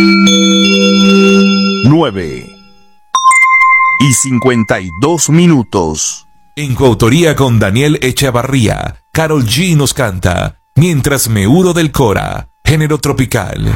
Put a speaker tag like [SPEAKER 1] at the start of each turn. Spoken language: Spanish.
[SPEAKER 1] 9:52.
[SPEAKER 2] En coautoría con Daniel Echavarría, Karol G nos canta Mientras me hudo del Cora, género tropical.